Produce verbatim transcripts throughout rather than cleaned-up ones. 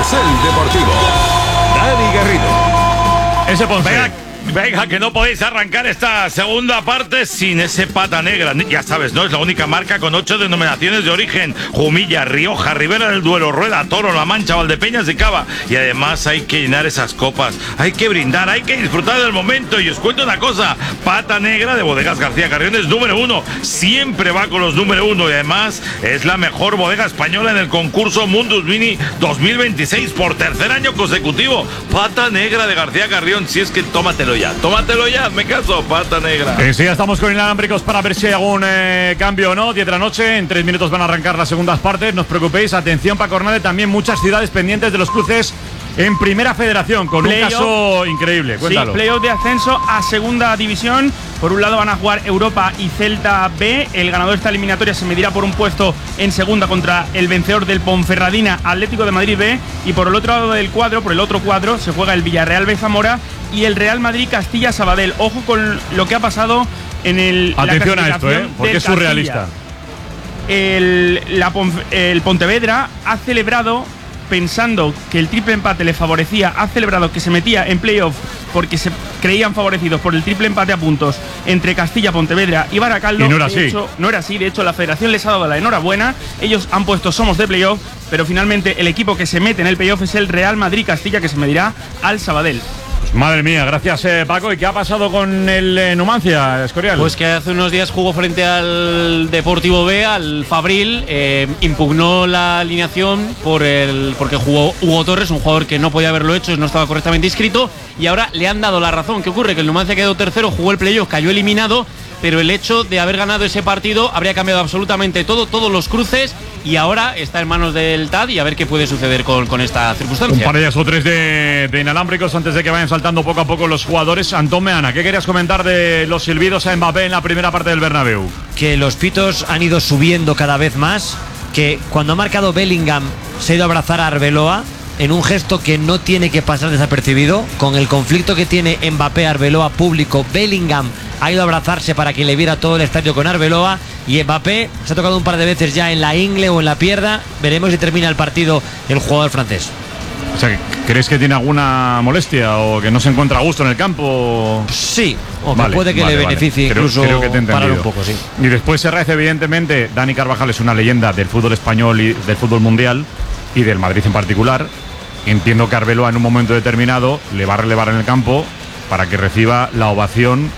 Carrusel Deportivo. Dani Garrido. Ese Ponce. Venga, venga, que no podéis arrancar esta segunda parte sin ese pata negra. Ya sabes, ¿no? Es la única marca con ocho denominaciones de origen. Jumilla, Rioja, Ribera del Duero, Rueda, Toro, La Mancha, Valdepeñas y Cava. Y además hay que llenar esas copas. Hay que brindar, hay que disfrutar del momento. Y os cuento una cosa. Pata negra de Bodegas García Carrión es número uno. Siempre va con los número uno. Y además es la mejor bodega española en el concurso Mundus Mini dos mil veintiséis por tercer año consecutivo. Pata negra de García Carrión. Si es que tómatelo ya, tómatelo ya, me caso, pata negra. Eh, sí, ya estamos con inalámbricos para ver si hay algún eh, cambio o no. diez de la noche, en tres minutos van a arrancar las segundas partes. No os preocupéis, atención Paco Hernández, también muchas ciudades pendientes de los cruces en Primera Federación, con Play un caso increíble. Cuéntalo. Sí, playoff de ascenso a Segunda División. Por un lado van a jugar Europa y Celta B. El ganador de esta eliminatoria se medirá por un puesto en segunda contra el vencedor del Ponferradina Atlético de Madrid B. Y por el otro lado del cuadro, por el otro cuadro, se juega el Villarreal B Zamora y el Real Madrid Castilla Sabadell. Ojo con lo que ha pasado en el. Atención a esto, ¿eh? Porque es surrealista. El, la, el Pontevedra ha celebrado, pensando que el triple empate le favorecía, ha celebrado que se metía en playoff porque se creían favorecidos por el triple empate a puntos entre Castilla, Pontevedra y Baracaldo. Y no era de así. Hecho, no era así. De hecho, la federación les ha dado la enhorabuena. Ellos han puesto somos de playoff, pero finalmente el equipo que se mete en el playoff es el Real Madrid Castilla, que se medirá al Sabadell. Pues madre mía, gracias eh, Paco. ¿Y qué ha pasado con el eh, Numancia, Escorial? Pues que hace unos días jugó frente al Deportivo B, al Fabril, eh, impugnó la alineación por el porque jugó Hugo Torres, un jugador que no podía haberlo hecho, no estaba correctamente inscrito, y ahora le han dado la razón. ¿Qué ocurre? Que el Numancia quedó tercero, jugó el playoff, cayó eliminado, pero el hecho de haber ganado ese partido habría cambiado absolutamente todo, todos los cruces, y ahora está en manos del T A D y a ver qué puede suceder con, con esta circunstancia. Un par de ellas o tres de, de inalámbricos antes de que vayan saltando poco a poco los jugadores. Antón Meana, ¿qué querías comentar de los silbidos a Mbappé en la primera parte del Bernabéu? Que los pitos han ido subiendo cada vez más, que cuando ha marcado Bellingham se ha ido a abrazar a Arbeloa en un gesto que no tiene que pasar desapercibido. Con el conflicto que tiene Mbappé, Arbeloa público, Bellingham ha ido a abrazarse para que le viera todo el estadio con Arbeloa, y Mbappé se ha tocado un par de veces ya en la ingle o en la pierna. Veremos si termina el partido el jugador francés. O sea, ¿crees que tiene alguna molestia o que no se encuentra a gusto en el campo? Sí, o que vale, puede que vale, le vale. beneficie Creo, incluso creo que te he parar entendido. un poco, sí. Y después Serrez, evidentemente, Dani Carvajal es una leyenda del fútbol español y del fútbol mundial y del Madrid en particular. Entiendo que Arbeloa en un momento determinado le va a relevar en el campo para que reciba la ovación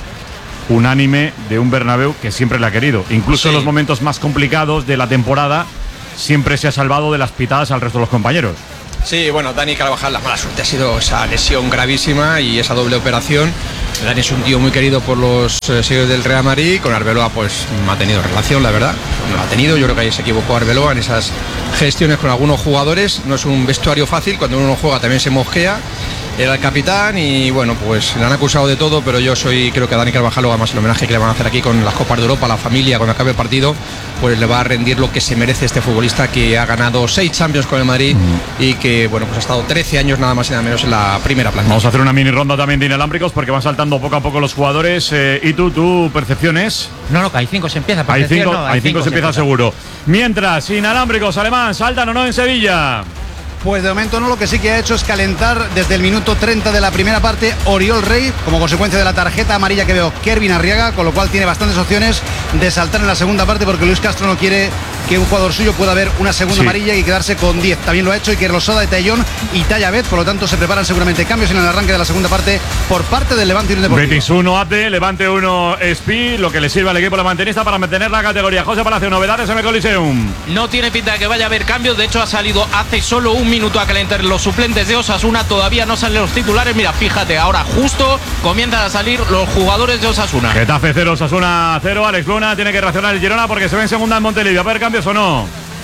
unánime de un Bernabéu que siempre le ha querido. Incluso Sí. en los momentos más complicados de la temporada siempre se ha salvado de las pitadas al resto de los compañeros. Sí, bueno, Dani Carvajal, la mala suerte ha sido esa lesión gravísima y esa doble operación. Dani es un tío muy querido por los eh, seguidores del Real Madrid. Con Arbeloa pues no ha tenido relación, la verdad. No la ha tenido, yo creo que ahí se equivocó Arbeloa en esas gestiones con algunos jugadores. No es un vestuario fácil, cuando uno juega también se mosquea. Era el capitán y bueno, pues le han acusado de todo, pero yo soy, creo que a Dani Carvajal, además el homenaje que le van a hacer aquí con las Copas de Europa, la familia, cuando acabe el partido, pues le va a rendir lo que se merece este futbolista que ha ganado seis Champions con el Madrid mm. y que bueno, pues ha estado trece años nada más y nada menos en la primera plantilla. Vamos a hacer una mini ronda también de inalámbricos porque van saltando poco a poco los jugadores. Eh, ¿Y tú, tu percepciones? No, no, que hay cinco se empieza. Hay cinco, no, hay hay cinco, cinco se empieza seguro. Mientras, inalámbricos, Alemán, saltan o no en Sevilla. Pues de momento no, lo que sí que ha hecho es calentar desde el minuto treinta de la primera parte Oriol Rey, como consecuencia de la tarjeta amarilla que veo Kervin Arriaga, con lo cual tiene bastantes opciones de saltar en la segunda parte porque Luis Castro no quiere que un jugador suyo pueda ver una segunda sí. amarilla y quedarse con diez. También lo ha hecho Iker Losada de Tellón y Tayabet, por lo tanto se preparan seguramente cambios en el arranque de la segunda parte por parte del Levante Unión Deportiva. Betis uno, A T, Levante uno, Espi, lo que le sirve al equipo levantinista para mantener la categoría. José Palacio, novedades en el Coliseum. No tiene pinta de que vaya a haber cambios, de hecho ha salido hace solo un minuto a calentar los suplentes de Osasuna, todavía no salen los titulares. Mira, fíjate, ahora justo comienzan a salir los jugadores de Osasuna. Getafe cero, Osasuna cero, Alex Luna tiene que reaccionar el Girona porque se ve en segunda en Montelivi. ¿Va a haber cambios o no?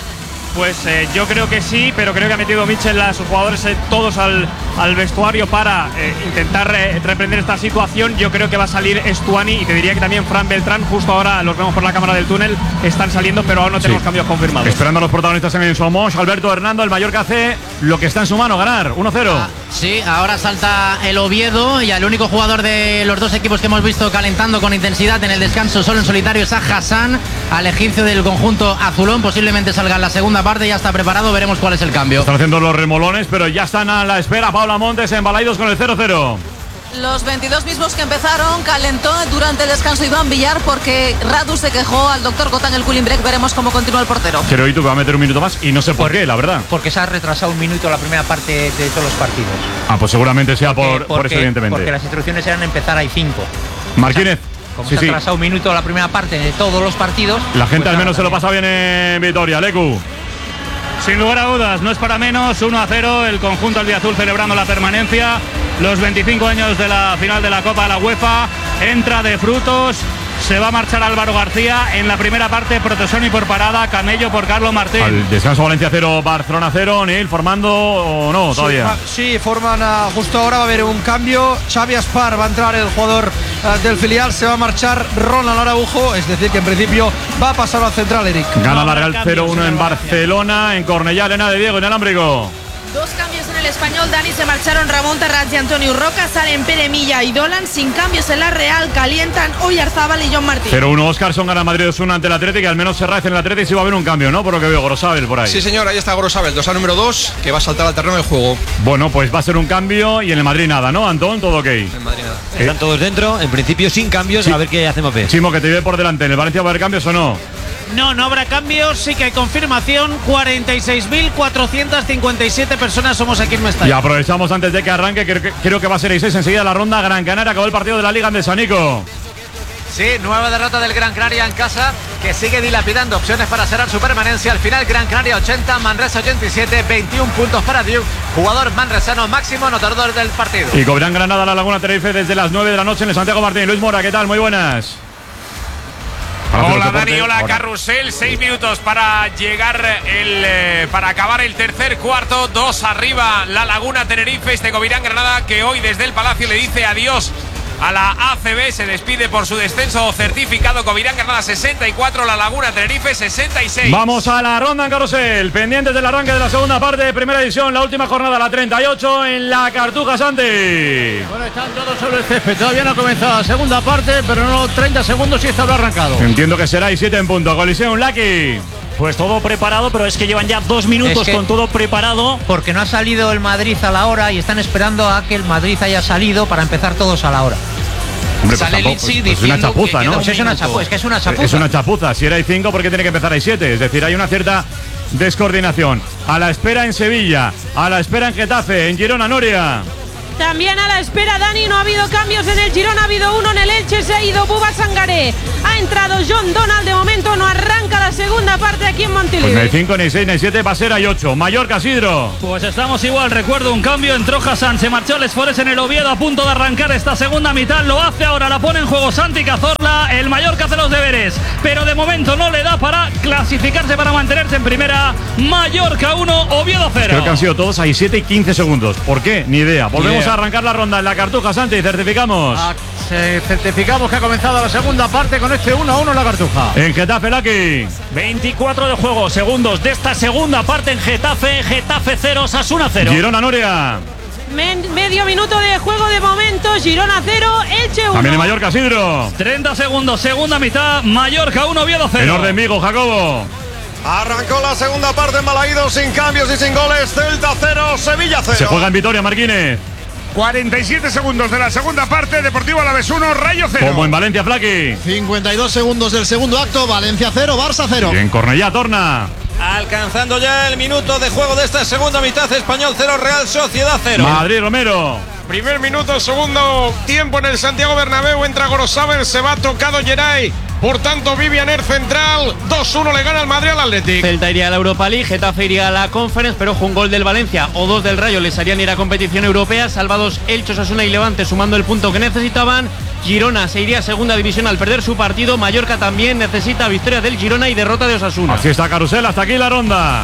Pues eh, yo creo que sí, pero creo que ha metido Michel a sus jugadores eh, todos al, al vestuario para eh, intentar eh, reprender esta situación. Yo creo que va a salir Estuani y te diría que también Fran Beltrán. Justo ahora los vemos por la cámara del túnel, están saliendo, pero aún no tenemos sí. cambios confirmados. Esperando a los protagonistas en el Somos, Alberto Hernando, el Mallorca C, lo que está en su mano, ganar uno cero. Ah, sí, ahora salta el Oviedo y el único jugador de los dos equipos que hemos visto calentando con intensidad en el descanso solo en solitario es a Hassan, al egipcio del conjunto azulón. Posiblemente salga en la segunda parte, ya está preparado, veremos cuál es el cambio. Están haciendo los remolones, pero ya están a la espera Paula Montes en Balaidos con el cero cero. Los veintidós mismos que empezaron, calentó durante el descanso Iván Villar porque Radu se quejó al doctor Cotán el cooling break. Veremos cómo continúa el portero. Pero Itu va a meter un minuto más y no sé por, por qué, la verdad. Porque se ha retrasado un minuto la primera parte de todos los partidos. Ah, pues seguramente sea porque, por, porque, por eso, evidentemente. Porque las instrucciones eran empezar ahí cinco. Martínez. Como sí, se ha sí. retrasado un minuto la primera parte de todos los partidos. La gente pues al menos nada, se lo pasa bien en Vitoria, Lecu. Sin lugar a dudas, no es para menos, uno a cero, el conjunto albiazul celebrando la permanencia, los veinticinco años de la final de la Copa de la UEFA, entra de frutos, se va a marchar Álvaro García en la primera parte, Protesoni por parada, Camello por Carlos Martín. Al descanso Valencia cero, Barcelona cero, Neil, formando o no todavía. Sí, sí forman a, justo ahora va a haber un cambio, Xavi Aspar va a entrar el jugador uh, del filial, se va a marchar Ronald Araujo, es decir que en principio va a pasar al central, Eric. Gana la Real cero uno en Barcelona, en Cornellá, Elena de Diego, en Alámbrico. Dos cambios en el Español, Dani, se marcharon Ramón Terrats y Antonio Roca, salen Pere Milla y Dolan, sin cambios en la Real, calientan Oyarzábal y John Martín. cero uno Oscarson gana Madrid dos uno ante el Atlético, y al menos Serraiz en el Atlético sí va a haber un cambio, ¿no? Por lo que veo, Gorosabel por ahí. Sí, señor, ahí está Gorosabel, dos a número dos, que va a saltar al terreno del juego. Bueno, pues va a ser un cambio y en el Madrid nada, ¿no, Antón? Todo ok. En Madrid nada. Están todos dentro, en principio sin cambios, sí. A ver qué hacemos ver. Chimo, que te lleve por delante, ¿en el Valencia va a haber cambios o no? No, no habrá cambios, sí que hay confirmación. cuarenta y seis mil cuatrocientas cincuenta y siete personas somos aquí en Mestalla. Y aprovechamos antes de que arranque, creo que, creo que va a ser el seis enseguida la ronda. Gran Canaria acabó el partido de la Liga de Sanico. Sí, nueva derrota del Gran Canaria en casa, que sigue dilapidando opciones para cerrar su permanencia. Al final, Gran Canaria ochenta, Manresa ochenta y siete, veintiún puntos para Duke, jugador manresano máximo anotador del partido. Y cobran Granada la Laguna Tenerife desde las nueve de la noche en el Santiago Martín. Luis Mora, ¿qué tal? Muy buenas. Hola Dani, hola Carrusel, seis minutos para llegar el eh, para acabar el tercer cuarto, dos arriba la Laguna Tenerife, este Covirán Granada que hoy desde el Palacio le dice adiós a la A C B, se despide por su descenso certificado. Covirán Granada sesenta y cuatro, la Laguna Tenerife sesenta y seis. Vamos a la ronda en Carrusel, pendientes del arranque de la segunda parte de primera edición, la última jornada, la treinta y ocho en la Cartuja Santi. Bueno, están todos sobre el césped, todavía no ha comenzado la segunda parte, pero no treinta segundos y esto lo ha arrancado. Entiendo que será y siete en punto. Coliseum, Lucky. Pues todo preparado, pero es que llevan ya dos minutos es que con todo preparado. Porque no ha salido el Madrid a la hora y están esperando a que el Madrid haya salido para empezar todos a la hora. Hombre, pues, tampoco, pues, pues es una chapuza, ¿no? Pues es, una chapuza, es que es una chapuza. Es una chapuza. Si era hay cinco, ¿por qué tiene que empezar hay siete? Es decir, hay una cierta descoordinación. A la espera en Sevilla, a la espera en Getafe, en Girona, Noria. También a la espera, Dani, no ha habido cambios en el Girona, ha habido uno en el Elche, se ha ido Buba Sangaré. Ha entrado John Donald, de momento no arranca la segunda parte aquí en Montilivi. Pues ni hay cinco, ni hay seis, ni hay siete, va a ser hay ocho. Mallorca, Sidro. Pues estamos igual, recuerdo un cambio, entró Hassan, se marchó Les Forest en el Oviedo a punto de arrancar esta segunda mitad, lo hace ahora, la pone en juego Santi Cazorla, el Mallorca hace los deberes, pero de momento no le da para clasificarse, para mantenerse en primera. Mallorca uno, Oviedo cero. Creo que han sido todos hay siete y quince segundos. ¿Por qué? Ni idea. Volvemos a arrancar la ronda en la Cartuja, Santi, certificamos. Ah, certificamos que ha comenzado la segunda parte con este uno a uno en la Cartuja. En Getafe, Lucky. veinticuatro de juego, segundos de esta segunda parte en Getafe. Getafe cero, Osasuna cero. Girona, Noria. Men medio minuto de juego de momento, Girona cero, Elche uno. También en Mallorca, Sidro. treinta segundos, segunda mitad, Mallorca uno, Oviedo cero. En orden Vigo, Jacobo. Arrancó la segunda parte en Balaídos sin cambios y sin goles. Celta cero, Sevilla cero. Se juega en Vitoria, Marquínez. cuarenta y siete segundos de la segunda parte, Deportivo Alavés uno, Rayo cero. Como en Valencia, Flaqui. cincuenta y dos segundos del segundo acto, Valencia cero, Barça cero. Y en Cornellá, Torna. Alcanzando ya el minuto de juego de esta segunda mitad, Español cero, Real Sociedad cero. Madrid, Romero. Primer minuto, segundo tiempo en el Santiago Bernabéu, entra Gorosabel, se va tocado Geray. Por tanto, Vivianer central, dos uno le gana el Madrid al Athletic. Celta iría a la Europa League, Getafe iría a la Conference, pero ojo, un gol del Valencia o dos del Rayo les harían ir a competición europea. Salvados Elche, Osasuna y Levante sumando el punto que necesitaban. Girona se iría a segunda división al perder su partido. Mallorca también necesita victoria del Girona y derrota de Osasuna. Así está Carrusel, hasta aquí la ronda.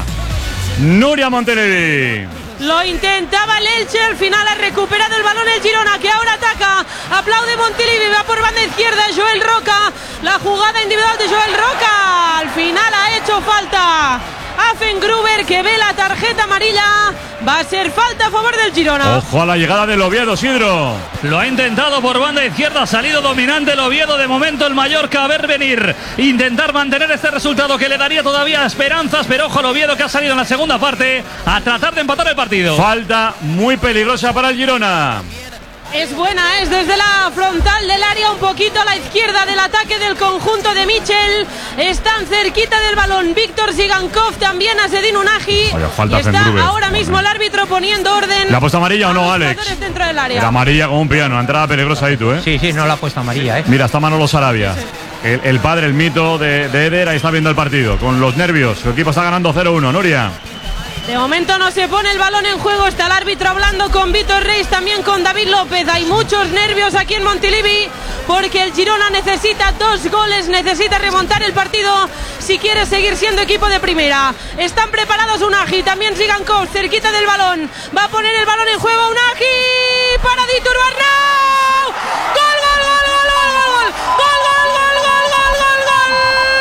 Nuria Montelevi. Lo intentaba el Elche, al final ha recuperado el balón el Girona, que ahora ataca. Aplaude Montilivi, va por banda izquierda Joel Roca. La jugada individual de Joel Roca. Al final ha hecho falta Affengruber, que ve la tarjeta amarilla. Va a ser falta a favor del Girona. Ojo a la llegada del Oviedo, Sidro. Lo ha intentado por banda izquierda, ha salido dominante el Oviedo. De momento el Mallorca a ver venir, intentar mantener este resultado que le daría todavía esperanzas, pero ojo al Oviedo que ha salido en la segunda parte a tratar de empatar el partido. Falta muy peligrosa para el Girona. Es buena, es desde la frontal del área, un poquito a la izquierda del ataque del conjunto de Michel. Están cerquita del balón Víctor Zigankov, también a Sedin Unagi. Vaya, falta y está Fendrúbez. ahora mismo el árbitro poniendo orden. ¿Le ha puesto amarilla o no, Alex? Dentro del área. Era amarilla como un piano, entrada peligrosa ahí tú, ¿eh? Sí, sí, no la ha puesto amarilla, ¿eh? Mira, está Manolo Sarabia. El, el padre, el mito de, de Eder, ahí está viendo el partido. Con los nervios, su equipo está ganando cero uno, Nuria. De momento no se pone el balón en juego, está el árbitro hablando con Víctor Reis, también con David López. Hay muchos nervios aquí en Montilivi porque el Girona necesita dos goles, necesita remontar el partido si quiere seguir siendo equipo de primera. Están preparados Unagi, también Zigankov cerquita del balón. Va a poner el balón en juego Unagi para Ditur Arnau. ¡Gol, gol, gol, gol, gol, gol! ¡Gol, gol, gol, gol, gol, gol, gol!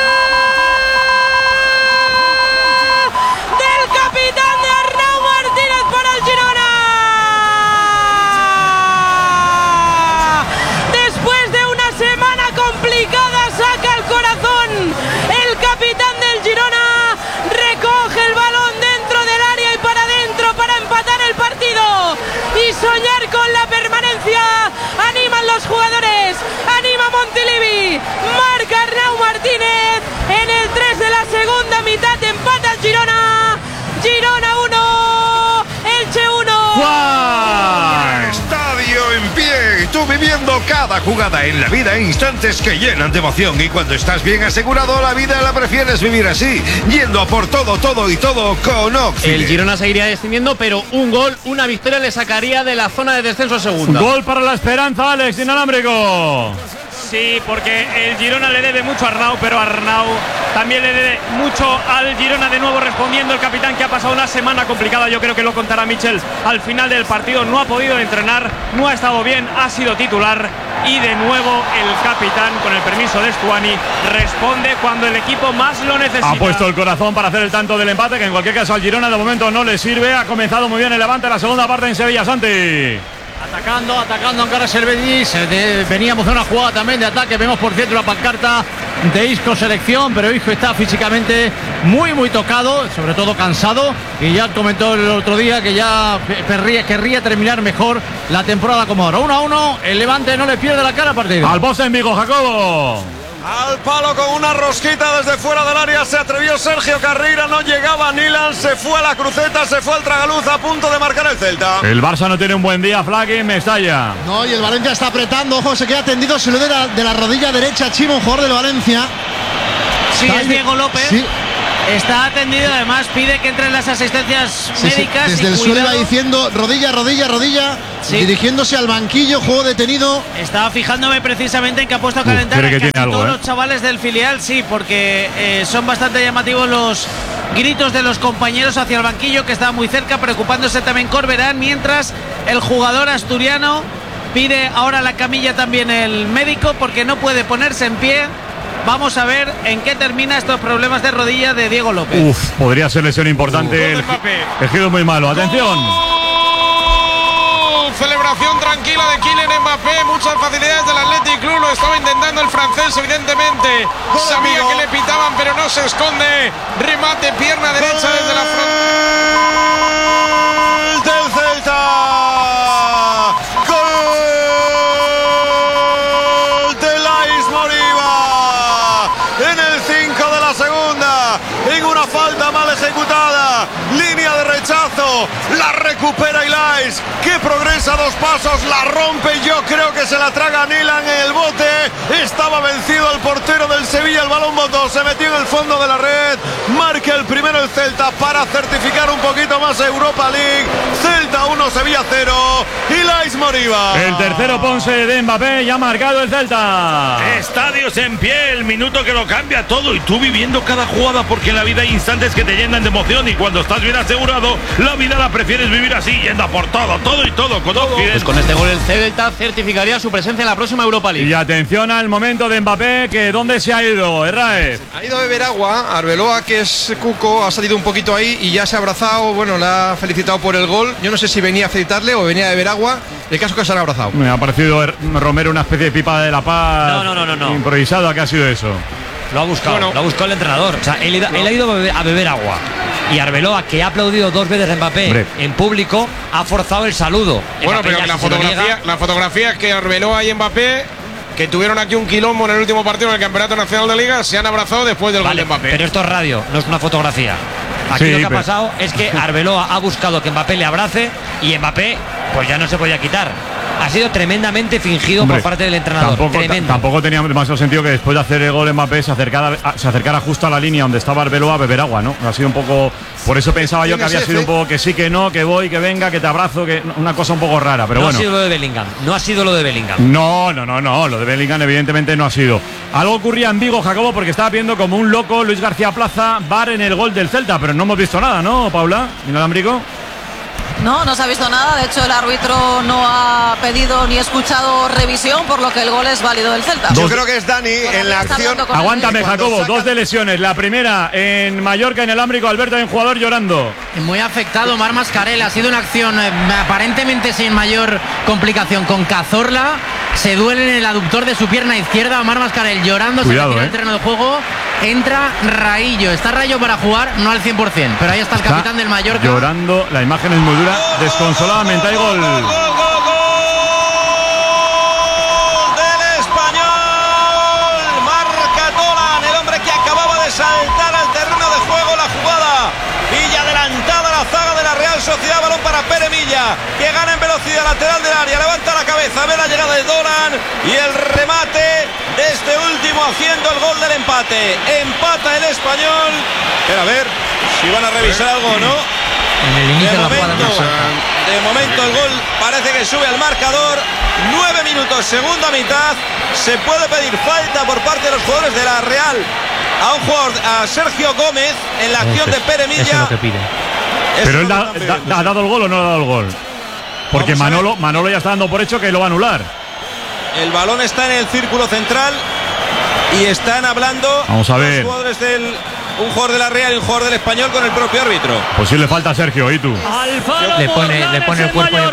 Del capitán de Arnau Martínez para el Girona. Después de una semana complicada saca el corazón. El capitán del Girona recoge el balón dentro del área y para adentro para empatar el partido y soñar con la permanencia. Animan los jugadores, anima Montilivi, marca Arnau Martínez en el tres de la segunda mitad, empata el Girona. Girona uno, Elche uno. Estadio en pie, tú viviendo cada jugada en la vida, instantes que llenan de emoción, y cuando estás bien asegurado la vida la prefieres vivir así, yendo a por todo, todo y todo con Oxide. El Girona seguiría descendiendo, pero un gol, una victoria le sacaría de la zona de descenso segunda. Gol para la esperanza, Alex, inalámbrico. Sí, porque el Girona le debe mucho a Arnau, pero Arnau también le debe mucho al Girona. De nuevo respondiendo el capitán, que ha pasado una semana complicada. Yo creo que lo contará Michel al final del partido. No ha podido entrenar, no ha estado bien, ha sido titular. Y de nuevo el capitán, con el permiso de Stuani, responde cuando el equipo más lo necesita. Ha puesto el corazón para hacer el tanto del empate, que en cualquier caso al Girona de momento no le sirve. Ha comenzado muy bien el Levante la segunda parte en Sevilla, Santi. Atacando, atacando Ankara Servedi. Veníamos de una jugada también de ataque. Vemos por cierto la pancarta de Isco selección, pero Isco está físicamente muy muy tocado, sobre todo cansado, y ya comentó el otro día que ya querría, querría terminar mejor la temporada como ahora. uno a uno, el Levante no le pierde la cara al partido. Al poste en Vigo, Jacobo. Al palo con una rosquita desde fuera del área se atrevió Sergio Carreira, no llegaba Nilan, se fue a la cruceta, se fue al tragaluz a punto de marcar el Celta. El Barça no tiene un buen día, Flaky, en Mestalla. No, y el Valencia está apretando, ojo, se queda tendido, se lo de la, de la rodilla derecha, Chimo, jugador del Valencia. Sí, Está es Diego López. Sí. Está atendido, además pide que entren las asistencias Sí, sí, médicas. desde y el suelo cuidado. iba diciendo rodilla, rodilla, rodilla, Sí. dirigiéndose al banquillo, juego detenido. Estaba fijándome precisamente en que ha puesto a calentar cree a que casi tiene algo, todos ¿eh? los chavales del filial, sí, porque eh, son bastante llamativos los gritos de los compañeros hacia el banquillo, que estaba muy cerca, preocupándose también Corberán, mientras el jugador asturiano pide ahora la camilla también el médico, porque no puede ponerse en pie. Vamos a ver en qué termina estos problemas de rodilla de Diego López. Uf, podría ser lesión importante. El, el giro es muy malo. Atención. Celebración tranquila de Kylian Mbappé, muchas facilidades del Athletic Club, lo estaba intentando el francés, evidentemente sabía que le pitaban, pero no se esconde. Remate, pierna derecha desde la frontal del Celta. Gol de Lais Moriba en el cinco de la segunda, en una falta mal ejecutada, línea de rechazo, la recupera Ilais, que progresa dos pasos, la rompe, yo creo que se la traga Nilan en el bote, estaba vencido el portero del Sevilla, el balón botó, se metió en el fondo de la red, marca el primero el Celta para certificar un poquito más Europa League. Celta uno, uno, Sevilla cero. Ilais Moriba. El tercero Ponce de Mbappé, ya ha marcado el Celta. Estadios en pie, el minuto que lo cambia todo. Y tú viviendo cada jugada, porque en la vida hay instantes que te llenan de emoción. Y cuando estás bien asegurado, la vida la prefieres vivir así, yendo a por todo, todo y todo. Con Pues con este gol el Celta certificaría su presencia en la próxima Europa League. Y atención al momento de Mbappé, que ¿dónde se ha ido, Herráez? Ha ido a beber agua. Arbeloa, que es Cuco, ha salido un poquito ahí y ya se ha abrazado. Bueno, le ha felicitado por el gol. Yo no sé si venía a felicitarle o venía a beber agua. El caso es que se han abrazado. Me ha parecido Romero una especie de pipa de la paz. No, no, no, no, no. Improvisada, ¿qué ha sido eso? Lo ha buscado, bueno, lo ha buscado el entrenador. O sea, él, él ha ido a beber, a beber agua. Y Arbeloa, que ha aplaudido dos veces a Mbappé Hombre. en público, ha forzado el saludo. Bueno, Mbappé pero la fotografía, la fotografía es que Arbeloa y Mbappé, que tuvieron aquí un quilombo en el último partido del Campeonato Nacional de Liga, se han abrazado después del vale, gol de Mbappé. Pero esto es radio, no es una fotografía. Aquí sí, lo que pero... ha pasado es que Arbeloa ha buscado que Mbappé le abrace y Mbappé pues ya no se podía quitar. Ha sido tremendamente fingido Hombre, por parte del entrenador. Tampoco, tampoco tenía demasiado sentido que después de hacer el gol Mbappé se acercara, se acercara justo a la línea donde estaba Arbeloa a beber agua, ¿no? Ha sido un poco. Por eso pensaba yo que había sido un poco que sí, que no, que voy, que venga, que te abrazo, que una cosa un poco rara. Pero no bueno. ha sido lo de Bellingham. No ha sido lo de Bellingham. No, no, no, no. Lo de Bellingham, evidentemente, no ha sido. Algo ocurría en Vigo, Jacobo, porque estaba viendo como un loco Luis García Plaza bar en el gol del Celta, pero no hemos visto nada, ¿no, Paula? ¿Inalámbrico? No, no se ha visto nada. De hecho, el árbitro no ha pedido ni escuchado revisión, por lo que el gol es válido del Celta. Yo creo que es Dani en la acción. Aguántame, Jacobo. Saca... Dos de lesiones. La primera en Mallorca, inalámbrico. Alberto, hay un jugador llorando. Muy afectado Mar Mascarell. Ha sido una acción eh, aparentemente sin mayor complicación con Cazorla. Se duele en el aductor de su pierna izquierda. Mar Mascarell llorando. Cuidado, se retira eh. del terreno de juego. Entra Raillo. Está Rayo para jugar, no al cien por cien. Pero ahí está el está capitán del Mallorca. Llorando. La imagen es muy dura. Desconsoladamente hay gol. Gol, gol, gol, gol del Español. Marca Dolan, el hombre que acababa de saltar al terreno de juego. La jugada Villa adelantada a la zaga de la Real Sociedad. Balón para Pere Milla, que gana en velocidad lateral del área. Levanta la cabeza, ve la llegada de Dolan y el remate de este último haciendo el gol del empate. Empata el Español. Pero a ver si van a revisar algo o no. En el inicio de, de, la momento, jugada de momento el gol parece que sube al marcador. Nueve minutos, segunda mitad. Se puede pedir falta por parte de los jugadores de la Real a un jugador, a Sergio Gómez, en la acción de Pere Milla. Eso es lo que pide. Pero él da, da, da, ¿ha dado el gol o no ha dado el gol? Porque Manolo, Manolo ya está dando por hecho que lo va a anular. El balón está en el círculo central y están hablando Vamos a ver. los jugadores del... Un jugador de la Real y un jugador del Español con el propio árbitro. Pues sí le falta a Sergio, ¿y tú? Alfaro le pone, le pone el cuerpo.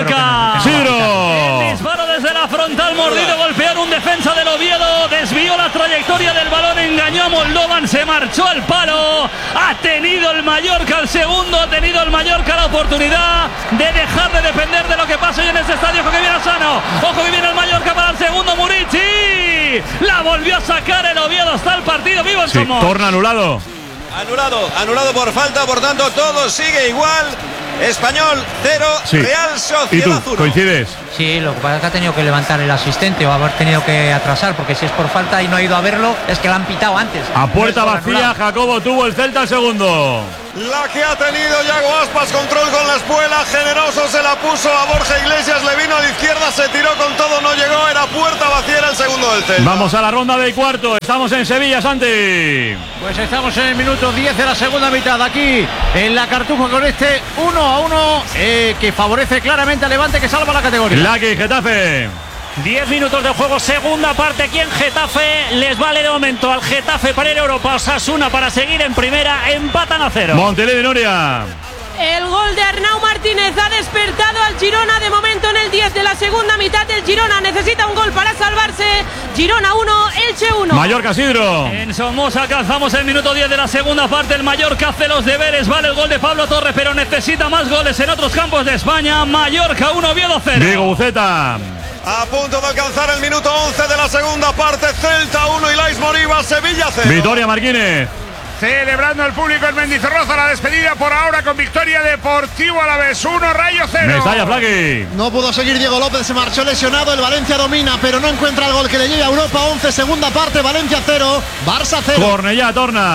¡Sidro! El disparo desde la frontal, mordido, golpear un defensa del Oviedo, desvió la trayectoria del balón, engañó a Moldovan, se marchó al palo. Ha tenido el Mallorca el segundo, ha tenido el Mallorca la oportunidad de dejar de depender de lo que pasa hoy en este estadio. Ojo que viene Asano, ojo que viene el Mallorca para el segundo, Murici. La volvió a sacar el Oviedo, está el partido vivo en sí, Somos. Torna anulado. Anulado, anulado por falta, por tanto todo sigue igual. Español cero, sí. Real Sociedad ¿Y tú? uno. ¿Coincides? Sí, lo que pasa es que ha tenido que levantar el asistente o haber tenido que atrasar, porque si es por falta y no ha ido a verlo, es que la han pitado antes. A puerta no vacía, Jacobo tuvo el Celta el segundo. La que ha tenido Yago Aspas, control con la espuela, generoso se la puso a Borja Iglesias, le vino a la izquierda, se tiró con todo, no llegó, era puerta vacía, era el segundo del Celta. Vamos a la ronda del cuarto, estamos en Sevilla, Santi. Pues estamos en el minuto diez de la segunda mitad, aquí en la Cartuja con este uno a uno eh, que favorece claramente al Levante, que salva la categoría. Laki, Getafe. diez minutos de juego, segunda parte aquí en Getafe. Les vale de momento al Getafe para ir a Europa, Osasuna para seguir en primera, empatan a cero. Montelivi, Nuria. El gol de Arnau Martínez ha despertado al Girona de momento en el diez de la segunda mitad. El Girona necesita un gol para salvarse. Girona uno, Elche uno. Mallorca, Sidro. En Somoza alcanzamos el minuto diez de la segunda parte. El Mallorca hace los deberes, vale el gol de Pablo Torre, pero necesita más goles en otros campos de España. Mallorca uno, Oviedo cero. Diego Buceta. A punto de alcanzar el minuto once de la segunda parte. Celta uno, Ilais Moriba, Sevilla cero. Vitoria Marquínez. Celebrando el público en Mendizorroza la despedida por ahora con victoria Deportivo Alavés uno, Rayo cero. Mestalla, Flaqui. No pudo seguir Diego López, se marchó lesionado. El Valencia domina, pero no encuentra el gol que le lleve a Europa. once, segunda parte, Valencia cero, Barça cero. Cornellá, Torna.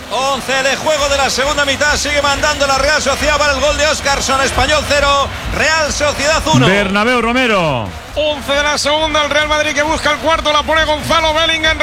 once de juego de la segunda mitad. Sigue mandando la Real Sociedad para el gol de Óscarson. Español cero, Real Sociedad uno. Bernabéu, Romero. once de la segunda, el Real Madrid que busca el cuarto, la pone Gonzalo Bellingham,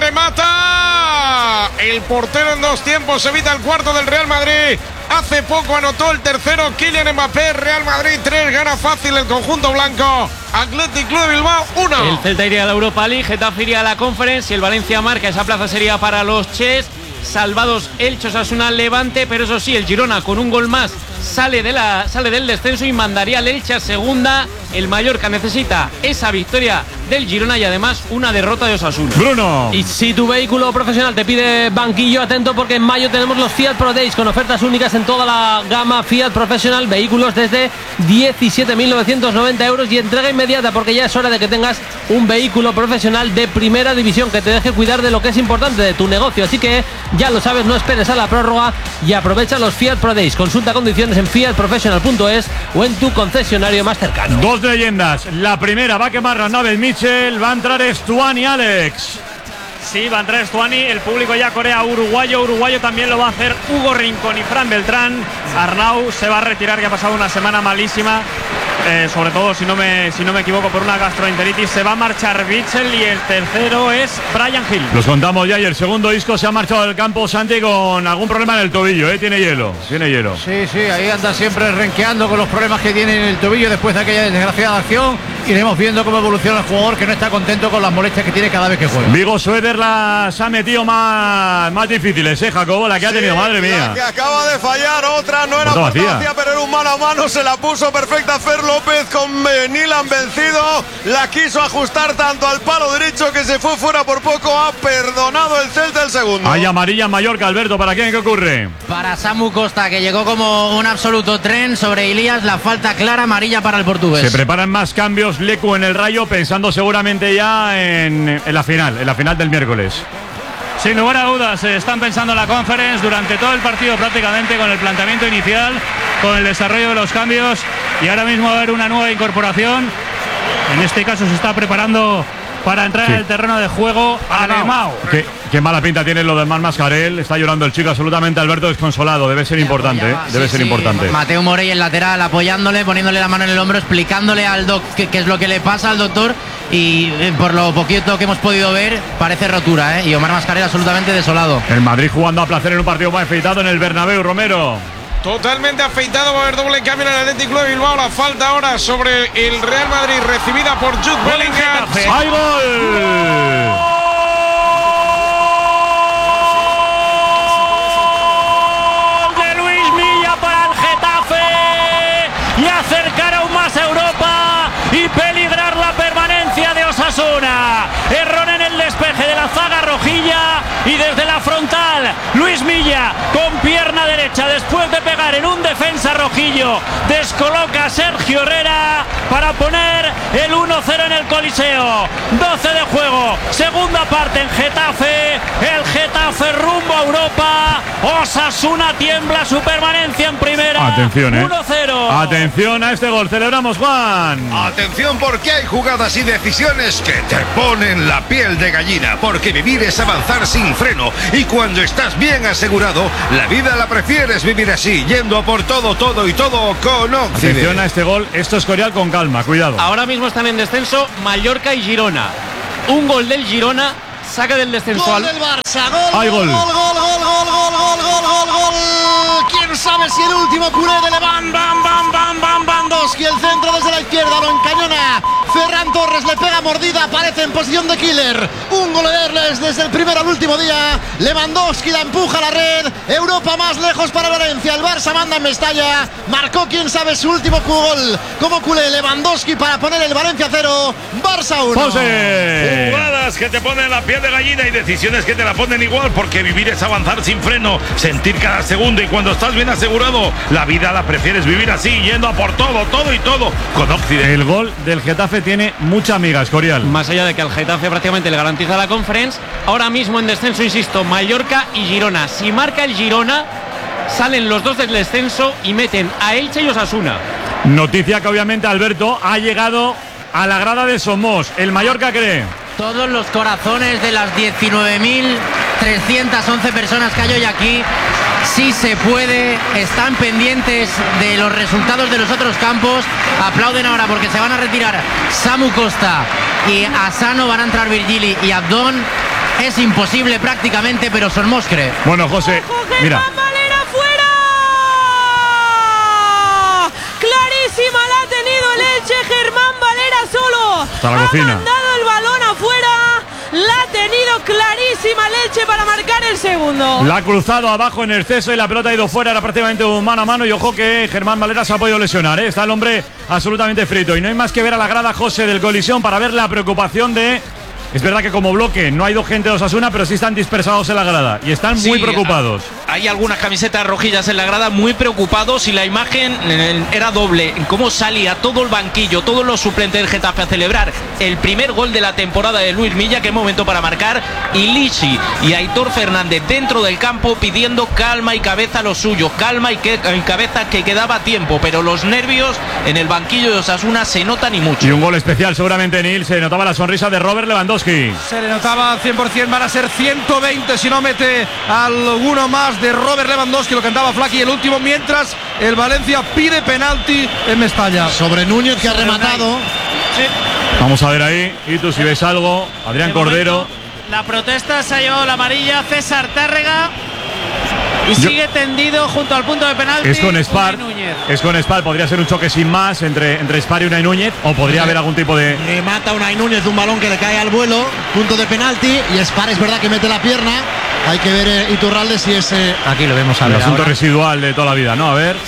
remata. El portero en dos tiempos evita el cuarto del Real Madrid. Hace poco anotó el tercero Kylian Mbappé. Real Madrid tres, gana fácil el conjunto blanco. Athletic Club de Bilbao uno. El Celta iría a la Europa League, Getafe iría a la Conference y el Valencia marca. Esa plaza sería para los Ches. Salvados Elche, Osasuna, Levante, pero eso sí, el Girona con un gol más sale, de la, sale del descenso y mandaría al Elche a segunda. El Mallorca necesita esa victoria del Girona y además una derrota de Osasuna. Bruno. Y si tu vehículo profesional te pide banquillo, atento porque en mayo tenemos los Fiat Pro Days con ofertas únicas en toda la gama Fiat Professional, vehículos desde diecisiete mil novecientos noventa euros y entrega inmediata porque ya es hora de que tengas un vehículo profesional de primera división que te deje cuidar de lo que es importante de tu negocio. Así que ya lo sabes, no esperes a la prórroga y aprovecha los Fiat Pro Days. Consulta condiciones en fiat professional punto es o en tu concesionario más cercano. Dos leyendas. La primera va a quemar las naves Mitchell, va a entrar Stuani, Alex. Sí, va a entrar Stuani, el público ya corea uruguayo, uruguayo también lo va a hacer Hugo Rincón y Fran Beltrán. Arnau se va a retirar, que ha pasado una semana malísima, eh, sobre todo si no me si no me equivoco por una gastroenteritis. Se va a marchar Mitchell y el tercero es Brian Hill. Los contamos ya y el segundo disco se ha marchado del campo, Santi, con algún problema en el tobillo, ¿eh? Tiene hielo, tiene hielo. Sí, sí, ahí anda siempre renqueando con los problemas que tiene en el tobillo después de aquella desgraciada acción. Iremos viendo cómo evoluciona el jugador, que no está contento con las molestias que tiene cada vez que juega. Vigo Sueder las ha metido más, más difíciles, ¿eh, Jacobo? La que ha tenido, madre mía. La que acaba de fallar, otra no era potencia, pero era un mano a mano, se la puso perfecta Fer López con Nilan vencido. La quiso ajustar tanto al palo derecho que se fue fuera por poco. Ha perdonado el Celta el segundo. Hay amarilla en Mallorca, Alberto, ¿para quién? ¿Qué ocurre? Para Samu Costa, que llegó como un absoluto tren sobre Elías. La falta clara, amarilla para el portugués. Se preparan más cambios Lecu en el Rayo, pensando seguramente ya en, en la final, en la final del miércoles. Sin lugar a dudas, están pensando en la Conference durante todo el partido prácticamente, con el planteamiento inicial, con el desarrollo de los cambios, y ahora mismo va a haber una nueva incorporación. En este caso se está preparando para entrar sí. en el terreno de juego Alemão. ¿Qué, qué mala pinta tiene lo de Man Mascarell. Está llorando el chico absolutamente, Alberto, desconsolado. Debe ser importante, ¿eh? Debe sí, ser sí. importante. Mateo Morey, el lateral, apoyándole, poniéndole la mano en el hombro, explicándole al doc qué, qué es lo que le pasa al doctor. Y eh, por lo poquito que hemos podido ver, parece rotura, ¿eh? Y Omar Mascarell absolutamente desolado. El Madrid jugando a placer en un partido más afeitado en el Bernabéu, Romero. Totalmente afeitado, va a haber doble cambio en el Athletic Club de Bilbao. La falta ahora sobre el Real Madrid, recibida por Jude Bellingham. ¡Hay gol! De Luis Milla para el Getafe y acercar aún más a Europa y peligrar la permanencia de Osasuna. Error en el despeje de la zaga rojilla y desde la frontal Luis Milla con pierna derecha, después de pegar en un defensa rojillo, descoloca a Sergio Herrera para poner el uno cero en el Coliseo. doce de juego, segunda parte en Getafe. El Getafe rumbo a Europa. Osasuna tiembla su permanencia en primera. Atención, eh. uno cero. Atención a este gol. Celebramos, Juan. Atención, porque hay jugadas y decisiones que te ponen la piel de gallina. Porque vivir es avanzar sin freno. Y cuando estás bien asegurado, la vida la prefieres vivir así, yendo a por todo, todo y todo con Occident. Atención a este gol. Esto es Corial con calma. Cuidado. Ahora mismo están en descenso Mallorca y Girona. Un gol del Girona saca del descenso gol al del Barça. Gol, Hay gol, gol. gol, gol, gol, gol, gol, gol, gol, gol, gol. ¿Quién sabe si el último culé de Leván? Bam, bam, bam, bam, Bandowski. El centro desde la izquierda lo encañona. Ferran Torres le pega mordida, aparece en posición de killer. Un gol de Erles desde el primer al último día. Lewandowski la empuja a la red. Europa más lejos para Valencia. El Barça manda en Mestalla. Marcó, quién sabe, su último gol como culé Lewandowski para poner el Valencia cero, Barça uno. José. Jugadas que te ponen la piel de gallina y decisiones que te la ponen igual, porque vivir es avanzar sin freno, sentir cada segundo, y cuando estás bien asegurado, la vida la prefieres vivir así, yendo a por todo, todo y todo con Occident. El gol del Getafe tiene mucha amiga, Escorial. Más allá de que al Getafe prácticamente le garantiza la Conference, ahora mismo en descenso, insisto, Mallorca y Girona. Si marca el Girona, salen los dos del descenso y meten a Elche y Osasuna. Noticia que obviamente, Alberto, ha llegado a la grada de Somos. El Mallorca cree. Todos los corazones de las diecinueve mil trescientas once personas que hay hoy aquí. Sí se puede, están pendientes de los resultados de los otros campos. Aplauden ahora porque se van a retirar Samu Costa y Asano, van a entrar Virgili y Abdón. Es imposible prácticamente, pero son Moscre. Bueno, José, mira. Clarísima la ha tenido el Elche, Germán Valera solo. Está la ha cocina. mandado el balón afuera. La ha tenido clarísima el Elche para marcar el segundo. La ha cruzado abajo en exceso y la pelota ha ido fuera. Era prácticamente un mano a mano. Y ojo que Germán Valera se ha podido lesionar, ¿eh? Está el hombre absolutamente frito. Y no hay más que ver a la grada, José, del Colisión para ver la preocupación de... Es verdad que como bloque no ha ido gente de Osasuna, pero sí están dispersados en la grada y están muy Sí, preocupados. Hay algunas camisetas rojillas en la grada, muy preocupados, y la imagen eh, era doble. Cómo salía todo el banquillo, todos los suplentes del Getafe a celebrar el primer gol de la temporada de Luis Milla, que momento para marcar, y Lisi y Aitor Fernández dentro del campo pidiendo calma y cabeza a los suyos, calma y, que, y cabeza, que quedaba tiempo, pero los nervios en el banquillo de Osasuna se notan y mucho. Y un gol especial seguramente, Nil. Se notaba la sonrisa de Robert Lewandowski. Se le notaba al cien por cien, van a ser ciento veinte si no mete alguno más de Robert Lewandowski, lo cantaba Flaky el último, mientras el Valencia pide penalti en Mestalla. Sobre Núñez, que ha rematado. Sí. Vamos a ver ahí, y tú si ves algo, Adrián De Cordero. momento, la protesta se ha llevado la amarilla César Tárrega y Yo- sigue tendido junto al punto de penalti. Es con Spar, Unai Núñez. es con Spar, podría ser un choque sin más entre, entre Spar y Unai Núñez, o podría haber algún tipo de... Remata Unai Núñez de un balón que le cae al vuelo, punto de penalti, y Spar es verdad que mete la pierna. Hay que ver eh, Iturralde si es... eh, Aquí lo vemos a El ver asunto ahora. residual de toda la vida, ¿no? A ver.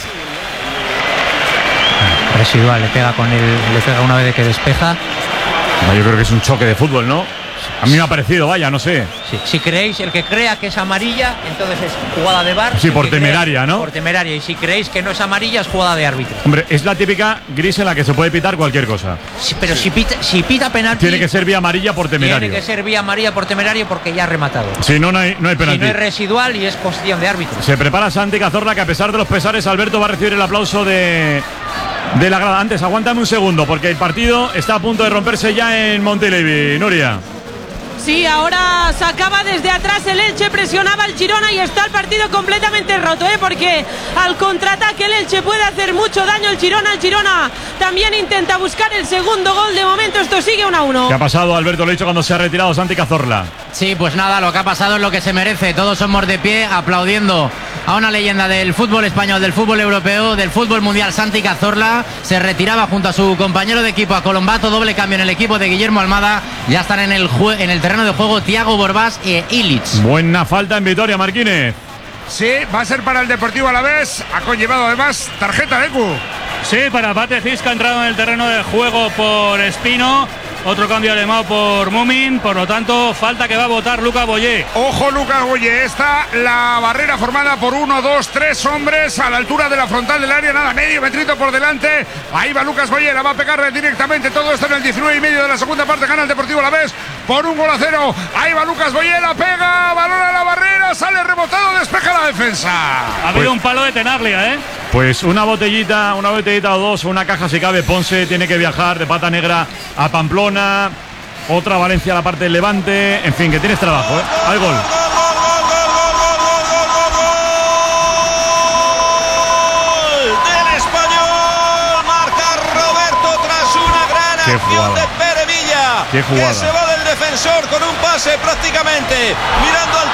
Residual, le pega con el, le pega una vez que despeja. Yo creo que es un choque de fútbol, ¿no? A mí me ha parecido, vaya, no sé. Sí, si creéis, el que crea que es amarilla, entonces es jugada de V A R. Sí, El por que crea- temeraria, ¿no? Por temeraria. Y si creéis que no es amarilla, es jugada de árbitro. Hombre, es la típica gris en la que se puede pitar cualquier cosa. Sí, pero si pita, si pita penalti, Tiene que ser vía amarilla por temerario. tiene que ser vía amarilla por temerario porque ya ha rematado. Si no, no hay, no hay Si penalti. no es residual y es posición de árbitro. Se prepara Santi Cazorla, que a pesar de los pesares, Alberto va a recibir el aplauso de, de la grada. Antes, aguántame un segundo, porque el partido está a punto de romperse ya en Montilivi. Nuria. Sí, ahora sacaba desde atrás el Elche, presionaba al Girona y está el partido completamente roto, ¿eh? Porque al contraataque el Elche puede hacer mucho daño el Girona. El Girona también intenta buscar el segundo gol. De momento esto sigue uno a uno. ¿Qué ha pasado, Alberto? Lo he dicho cuando se ha retirado Santi Cazorla. Sí, pues nada, lo que ha pasado es lo que se merece. Todos somos de pie aplaudiendo a una leyenda del fútbol español, del fútbol europeo, del fútbol mundial. Santi Cazorla se retiraba junto a su compañero de equipo, a Colombato. Doble cambio en el equipo de Guillermo Almada. Ya están en el, jue- en el terreno de juego Thiago Borbás e Illich. Buena falta en Vitoria, Marquínez. Sí, va a ser para el Deportivo Alavés. Ha conllevado además tarjeta de Ecu. Sí, para Pate Cisca, ha entrado en el terreno de juego por Espino. Otro cambio alemán por Mumin. Por lo tanto, falta que va a votar Lucas Boyé. Ojo, Lucas Boyé. Está la barrera formada por uno, dos, tres hombres a la altura de la frontal del área. Nada, medio metrito por delante. Ahí va Lucas Boyé. La va a pegar directamente. Todo esto en el diecinueve y medio de la segunda parte. Gana el Deportivo Alavés por un gol a cero. Ahí va Lucas Boyé. La pega. Balón a la barrera. Sale rebotado. Despeja la defensa. Ha habido un palo de Tenaglia, ¿eh? Pues una botellita, una botellita o dos, o una caja si cabe. Ponce tiene que viajar de Pata Negra a Pamplona. Otra Valencia a la parte del Levante. En fin, que tienes trabajo, ¿eh? Al gol. Del Español, marca Roberto tras una gran Qué acción jugada. de Pere Villa. Qué jugada. Que se va del defensor con un pase prácticamente mirando al